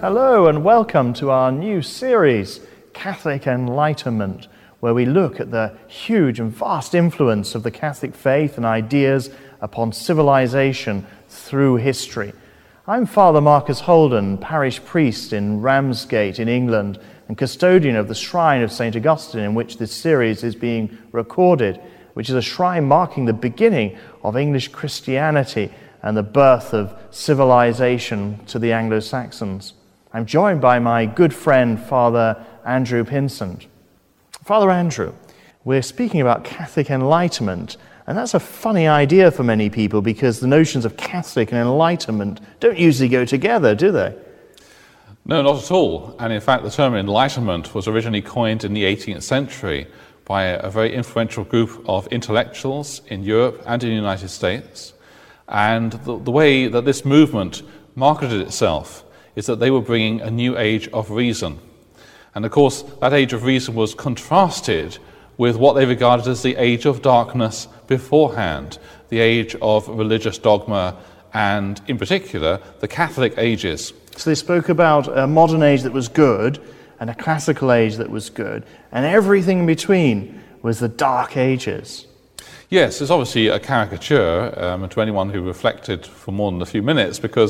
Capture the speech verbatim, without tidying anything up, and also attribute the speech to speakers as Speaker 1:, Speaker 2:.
Speaker 1: Hello and welcome to our new series, Catholic Enlightenment, where we look at the huge and vast influence of the Catholic faith and ideas upon civilization through history. I'm Father Marcus Holden, parish priest in Ramsgate in England and custodian of the shrine of Saint Augustine in which this series is being recorded, which is a shrine marking the beginning of English Christianity and the birth of civilization to the Anglo-Saxons. I'm joined by my good friend, Father Andrew Pinsent. Father Andrew, we're speaking about Catholic Enlightenment, and that's a funny idea for many people because the notions of Catholic and Enlightenment don't usually go together, do they?
Speaker 2: No, not at all. And in fact, the term Enlightenment was originally coined in the eighteenth century by a very influential group of intellectuals in Europe and in the United States. And the, the way that this movement marketed itself is that they were bringing a new age of reason. And of course, that age of reason was contrasted with what they regarded as the age of darkness beforehand, the age of religious dogma, and in particular, the Catholic ages.
Speaker 1: So they spoke about a modern age that was good and a classical age that was good, and everything in between was the Dark Ages.
Speaker 2: Yes, it's obviously a caricature um, to anyone who reflected for more than a few minutes, because